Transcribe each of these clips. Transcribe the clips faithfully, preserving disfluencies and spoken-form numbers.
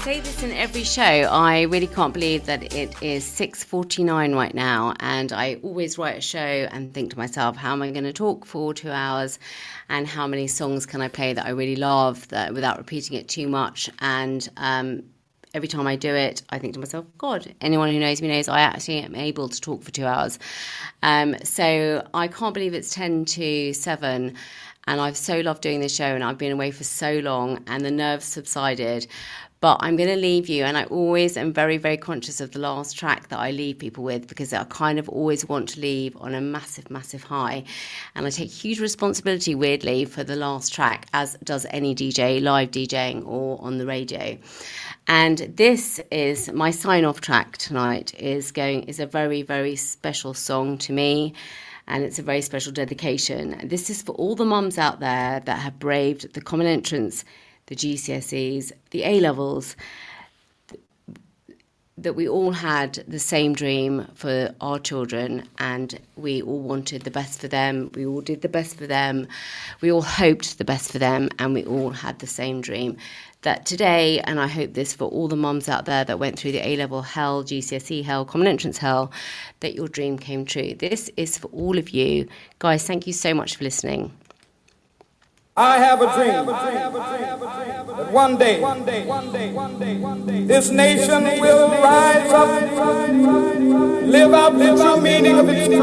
say this in every show. I really can't believe that it is six forty-nine right now, and I always write a show and think to myself, how am I going to talk for two hours and how many songs can I play that I really love that without repeating it too much. And um, every time I do it, I think to myself, God, anyone who knows me knows I actually am able to talk for two hours. Um, so I can't believe it's ten to seven. And I've so loved doing this show, and I've been away for so long and the nerves subsided. But I'm going to leave you, and I always am very, very conscious of the last track that I leave people with, because I kind of always want to leave on a massive, massive high. And I take huge responsibility, weirdly, for the last track, as does any D J, live DJing or on the radio. And this is my sign-off track tonight, is going is a very, very special song to me. And it's a very special dedication. This is for all the mums out there that have braved the common entrance, the G C S Es, the A-levels, that we all had the same dream for our children, and we all wanted the best for them. We all did the best for them. We all hoped the best for them, and we all had the same dream. That today, and I hope this for all the mums out there that went through the A-level hell, G C S E hell, common entrance hell, that your dream came true. This is for all of you. Guys, thank you so much for listening. I have a dream that one day, one day, one day, one day, one day, this nation will rise up, live out the true meaning of its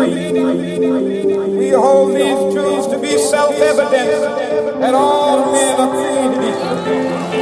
creed. We hold these truths to be self-evident, that all men are created